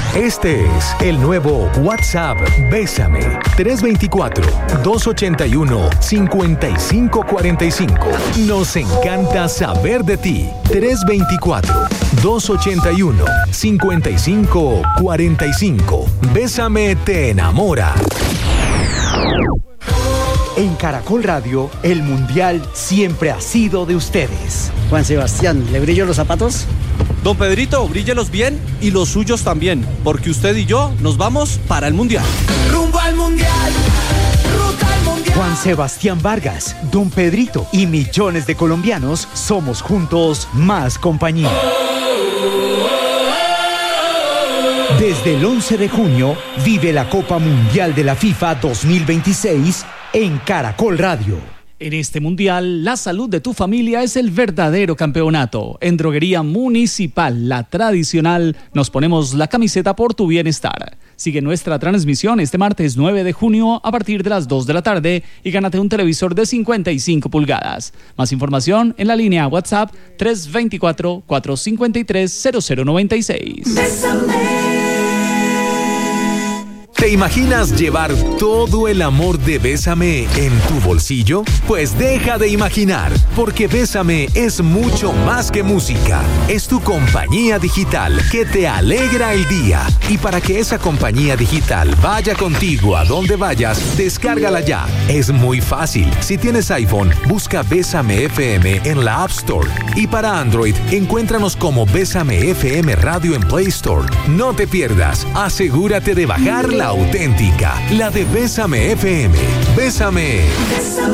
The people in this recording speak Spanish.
Este es el nuevo WhatsApp Bésame. 324-281-5545. Nos encanta saber de ti. 324-281-5545. Bésame te enamora. En Caracol Radio, el Mundial siempre ha sido de ustedes. Juan Sebastián, ¿le brillo los zapatos? Don Pedrito, bríllelos bien y los suyos también, porque usted y yo nos vamos para el Mundial. Rumbo al Mundial, ruta al Mundial. Juan Sebastián Vargas, Don Pedrito y millones de colombianos somos juntos más compañía. Desde el 11 de junio, vive la Copa Mundial de la FIFA 2026 en Caracol Radio. En este mundial, la salud de tu familia es el verdadero campeonato. En Droguería Municipal, la tradicional, nos ponemos la camiseta por tu bienestar. Sigue nuestra transmisión este martes 9 de junio a partir de las 2 de la tarde y gánate un televisor de 55 pulgadas. Más información en la línea WhatsApp 324-453-0096. ¿Te imaginas llevar todo el amor de Bésame en tu bolsillo? Pues deja de imaginar, porque Bésame es mucho más que música. Es tu compañía digital que te alegra el día. Y para que esa compañía digital vaya contigo a donde vayas, descárgala ya. Es muy fácil. Si tienes iPhone, busca Bésame FM en la App Store. Y para Android, encuéntranos como Bésame FM Radio en Play Store. No te pierdas. Asegúrate de bajar la auténtica, la de Bésame FM. Bésame.